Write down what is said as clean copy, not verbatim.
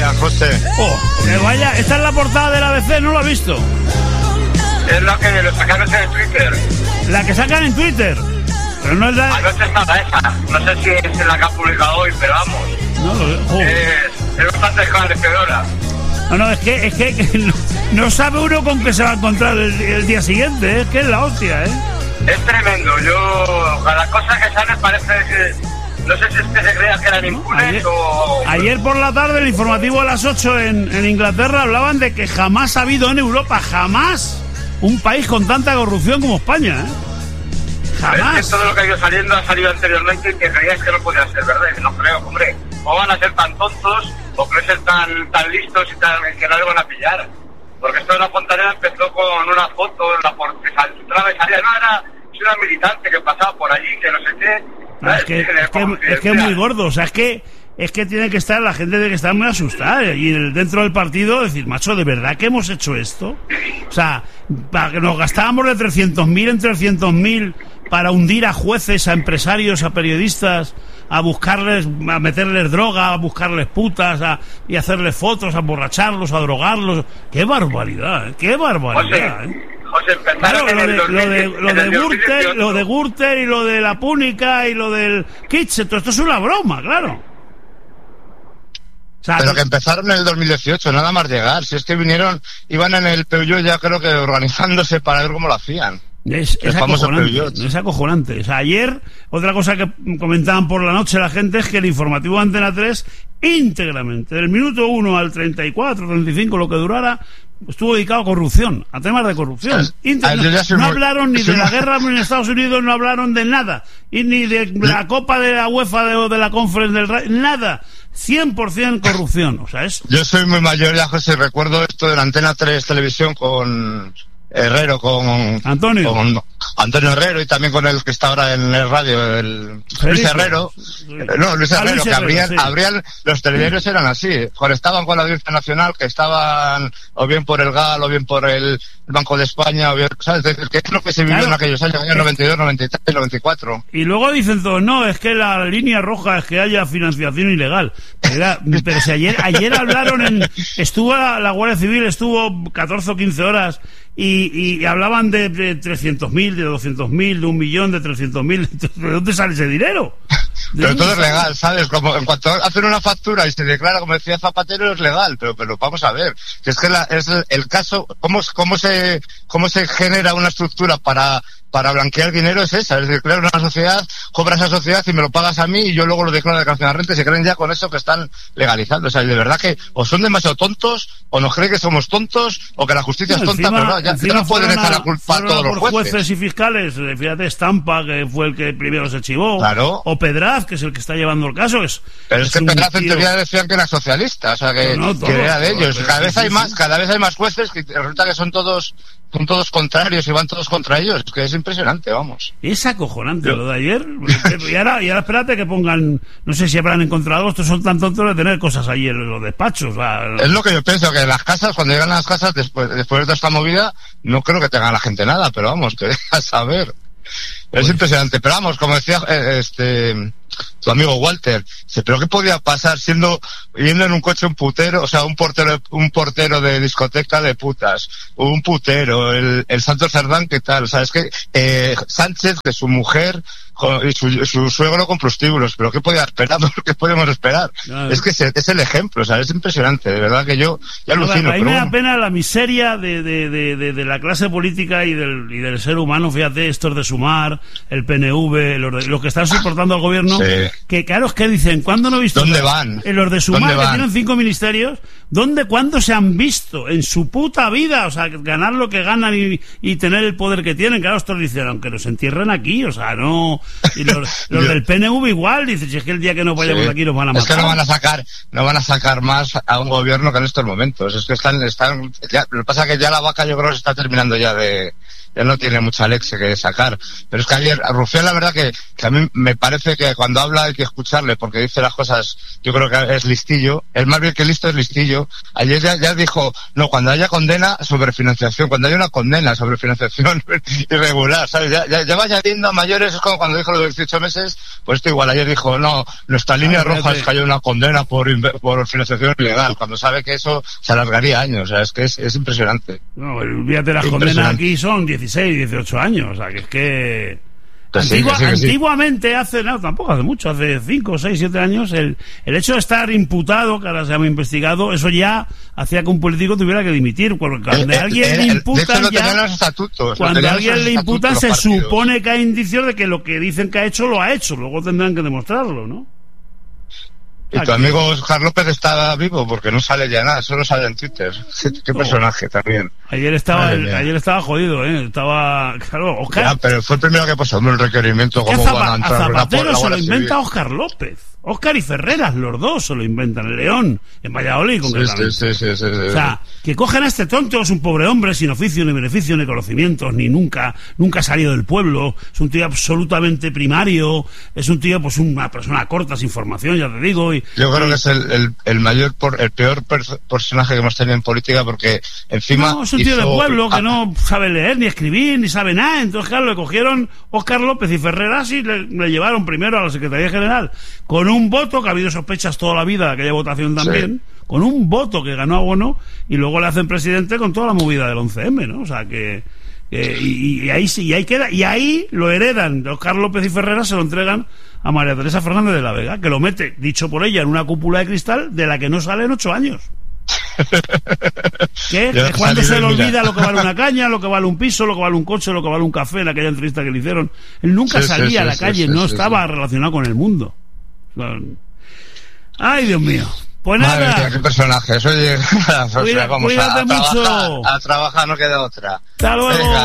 días, José. Vaya, esta es la portada del ABC, no lo has visto. Es la que lo sacaron en Twitter. La que sacan en Twitter. Pero no es la... Anoche estaba esa. No sé si es la que ha publicado hoy, pero vamos. No lo es bastante esclarecedora. No, es que no sabe uno con qué se va a encontrar el día siguiente, es que es la hostia, Es tremendo. Cada cosa que sale parece que... No sé si es que se crea que eran impunes o... Ayer por la tarde, el informativo a las 8 en Inglaterra, hablaban de que jamás ha habido en Europa, jamás, un país con tanta corrupción como España, Jamás. Es que todo lo que ha ido saliendo ha salido anteriormente y que creíais que no podía ser verdad. No creo, hombre. O van a ser tan tontos o creen ser tan listos y que no le van a pillar. Porque esto de la Fontaneda empezó con una foto en la que salía, es una militante que pasaba por allí, que no sé qué. Es que es muy gordo, o sea, es que tiene que estar, la gente tiene que estar muy asustada y dentro del partido decir, macho, ¿de verdad que hemos hecho esto? O sea, para que nos gastábamos de 300.000 en 300.000 para hundir a jueces, a empresarios, a periodistas, a buscarles, a meterles droga, a buscarles putas, y hacerles fotos, a emborracharlos, a drogarlos. ¡Qué barbaridad! ¡Qué barbaridad! José, claro, lo de Gürtel y lo de la Púnica y lo del Kitsch, todo esto es una broma, claro. O sea, pero que empezaron en el 2018, nada más llegar. Si es que iban en el Peugeot ya creo que organizándose para ver cómo lo hacían. Es acojonante. O sea, ayer, otra cosa que comentaban por la noche la gente es que el informativo de Antena 3, íntegramente, del minuto 1 al 34, 35, lo que durara, estuvo dedicado a corrupción, a temas de corrupción. No hablaron ni de la guerra en Estados Unidos, no hablaron de nada, y ni de la Copa de la UEFA o de la Conference del Rey, nada. 100% corrupción. O sea, Yo soy muy mayor ya, José, recuerdo esto de la Antena 3 Televisión con Herrero, con Antonio Herrero, y también con el que está ahora en el radio, Luis Herrero. Luis Herrero, que abrían, los telediarios eran así, conectaban con la Audiencia Nacional, que estaban o bien por el GAL, o bien por el Banco de España, o bien, ¿sabes? Que es lo que se vivió en aquellos años, 92, 93, 94. Y luego dicen todos, no, es que la línea roja es que haya financiación ilegal. Pero si ayer hablaron estuvo la Guardia Civil, estuvo 14 o 15 horas, y hablaban de 300.000, de 200.000, de 1 millón, de 300.000. ¿De dónde sale ese dinero? Pero todo es legal, ¿sabes? Como en cuanto hacen una factura y se declara, como decía Zapatero, es legal. Pero vamos a ver, que es que es el caso, cómo se genera una estructura para blanquear dinero es esa, es decir, crear una sociedad, cobras a esa sociedad y me lo pagas a mí y yo luego lo declaro de declaración de renta y se creen ya con eso que están legalizando. O sea, de verdad que o son demasiado tontos o nos creen que somos tontos o que la justicia es tonta, pero no, ya no pueden echar la culpa a todos los jueces y fiscales. Fíjate, Estampa, que fue el que primero se chivó, claro. O Pedraz, que es el que está llevando el caso. Pero es que Pedraz en teoría decían que era socialista, o sea, que era de ellos. Cada vez hay más jueces que resulta que son todos contrarios y van todos contra ellos. Es que es impresionante, vamos. Es acojonante lo de ayer. Y ahora espérate que pongan, no sé si habrán encontrado, estos son tan tontos de tener cosas ahí en los despachos. Es lo que yo pienso, que las casas, cuando llegan a las casas después de esta movida, no creo que tenga la gente nada, pero vamos, que a saber. Es impresionante, pero vamos, como decía tu amigo Walter, pero ¿qué podía pasar yendo en un coche un putero, o sea, un portero de discoteca de putas, un putero, el Santos Cerdán, ¿qué tal? O sea, es que Sánchez, que su mujer y su suegro con prostíbulos, pero ¿qué podía esperar? ¿Qué podemos esperar? Claro. Es que es el ejemplo, o sea, es impresionante, de verdad que yo ya alucino. A mí me da pena la miseria de la clase política y del ser humano. Fíjate, estos de Sumar, el PNV, los que están soportando al gobierno, sí. Que claro, es que dicen, ¿cuándo no he visto? ¿Dónde van? Los de Sumar, que tienen 5 ministerios, ¿cuándo se han visto en su puta vida? O sea, ganar lo que ganan y tener el poder que tienen. Claro, estos dicen, aunque nos entierren aquí, o sea, no. Y los del PNV igual, dicen, si es que el día que no vayamos aquí nos van a matar. Es que no van a sacar más a un gobierno que en estos momentos. Es que están ya, lo que pasa es que ya la vaca yo creo que se está terminando ya de ya no tiene mucha leche que sacar. Pero es que ayer, Rufián, la verdad que a mí me parece que cuando habla hay que escucharle, porque dice las cosas, yo creo que es listillo. El más bien que listo es listillo. Ayer ya dijo, no, cuando haya condena sobre financiación, cuando haya una condena sobre financiación irregular, ¿sabes? Ya vaya viendo a mayores, es como cuando dijo los 18 meses, pues esto igual. Ayer dijo, no, nuestra línea roja es que haya una condena por financiación ilegal, cuando sabe que eso se alargaría años. O sea, es que es impresionante. No, olvídate, las condenas aquí son 16, 18 años, o sea, que es que... Antiguamente, tampoco hace mucho, hace 5, 6, 7 años, el hecho de estar imputado, que ahora se llama investigado, eso ya hacía que un político tuviera que dimitir. Cuando alguien le imputan, cuando alguien le imputan, se supone que hay indicios de que lo que dicen que ha hecho, lo ha hecho. Luego tendrán que demostrarlo, ¿no? Y tu amigo Oscar López está vivo porque no sale ya nada, solo sale en Twitter. Qué personaje también. Ayer estaba jodido, claro, Oscar. Ya, pero fue el primero que puso un requerimiento. ¿Cómo van a entrar a Zapatero se lo inventa Oscar López. Oscar y Ferreras, los dos se lo inventan. El León, en Valladolid, concretamente. Sí. O sea, que cogen a este tonto, es un pobre hombre sin oficio, ni beneficio, ni conocimientos, ni nunca ha salido del pueblo. Es un tío absolutamente primario. Es un tío, pues una persona corta, sin formación, ya te digo. Yo creo que es el peor personaje que hemos tenido en política, porque encima... No, es un tío de pueblo que no sabe leer, ni escribir, ni sabe nada. Entonces, claro, le cogieron Oscar López y Ferreras y le llevaron primero a la Secretaría General con un voto, que ha habido sospechas toda la vida de aquella votación también, con un voto que ganó a Bono, y luego le hacen presidente con toda la movida del 11M, ¿no? O sea, y ahí sí, y ahí queda, y ahí lo heredan de Oscar López y Ferreras, se lo entregan a María Teresa Fernández de la Vega, que lo mete, dicho por ella, en una cúpula de cristal de la que no sale en 8 años. ¿Qué? Es cuando se le olvida lo que vale una caña, lo que vale un piso, lo que vale un coche, lo que vale un café, en aquella entrevista que le hicieron. Él nunca salía a la calle, no estaba relacionado con el mundo. Ay, Dios mío. Pues nada. Madre mía, qué personaje. Vamos cuídate mucho. A trabajar, no queda otra. Hasta luego. Venga.